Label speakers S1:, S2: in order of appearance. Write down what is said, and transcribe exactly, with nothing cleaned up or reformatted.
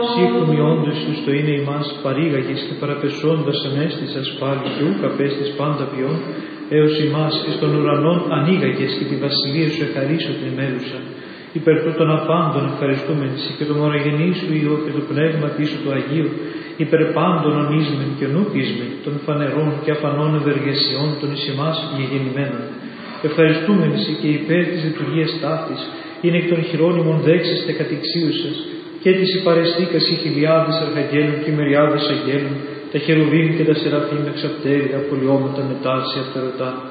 S1: Σύχου μειώντες τους το είναι ημάς παρήγαγες και παραπεσώντας ανέστησας πάλι και ούκ απέστης πάντα ποιόν, έως ημάς εις των ουρανών ανοίγαγες και τη βασιλεία σου εχαρίσω την μέλουσα. Υπερ τούτων απάντων ευχαριστούμεν σοι και το μωραγενή σου Υιό και το πνεύμα σου το Αγίου, υπερ πάντων ονείσμεν και νούπισμεν των φανερών και αφανών ευεργεσιών των εις ημάς γεγεννημένων. Ευχαριστούμεν σοι και υπέρ της λειτουργίας ταύτης, είναι εκ των χειρόνιμων δέξεστε κατηξίουσας, και της υπαρεστήκας οι χιλιάδες αρχαγγέλων και μεριάδες αγγέλων, τα χερουβίμ και τα σεραφείμ εξαπτέρια πολιώματα μετά σε αυτερωτά.